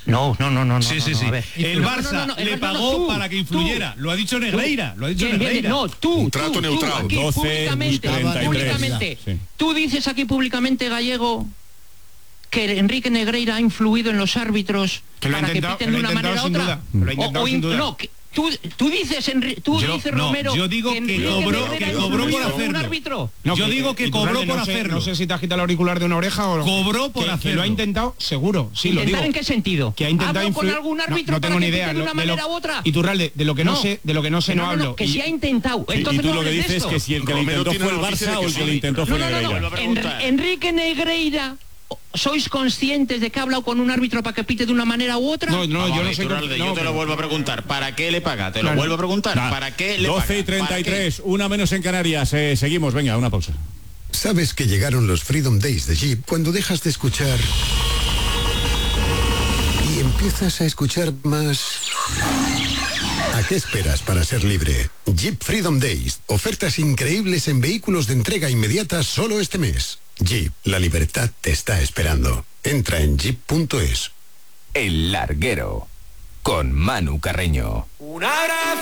No. Sí. A ver. El Barça le pagó para que influyera. Lo ha dicho Negreira. No, tú. Un trato neutral. Aquí 12, públicamente. 33. Sí. Tú dices aquí públicamente, Gallego, que Enrique Negreira ha influido en los árbitros Que lo ha para que intentado, piten de una manera u otra. Lo ha intentado sin duda. No, tú dices, Romero, yo digo que Enrique cobró Negreira por influyó en un hacerlo. árbitro. No, yo digo que Iturralde, cobró por no sé, hacerlo. No sé si te has quitado el auricular de una oreja o Cobró por que hacerlo. lo ha intentado, seguro, sí, lo digo. ¿Intentar en qué sentido? Que ha intentado ¿Hablo con influir. algún árbitro no tengo para ni que idea. pite de una manera u otra? Iturralde, de lo que no sé, no hablo. Que sí ha intentado. Y Entonces tú no lo que hables de dices es esto. que si el que lo Romero intentó tiene fue el noticia de Barça que o el que lo sí. intentó fue No. Negreira. Enrique Negreira, ¿sois conscientes de que ha hablado con un árbitro para que pite de una manera u otra? No, yo Vamos a no ver, sé. Iturralde, yo te lo vuelvo a preguntar. ¿Para qué le paga? Te lo Claro. vuelvo a preguntar. ¿Para qué le paga? 12 y 33, una menos en Canarias. Seguimos, venga, una pausa. ¿Sabes que llegaron los Freedom Days de Jeep cuando dejas de escuchar y empiezas a escuchar más? ¿A qué esperas para ser libre? Jeep Freedom Days. Ofertas increíbles en vehículos de entrega inmediata solo este mes. Jeep, la libertad te está esperando. Entra en jeep.es. El Larguero, con Manu Carreño. Un abrazo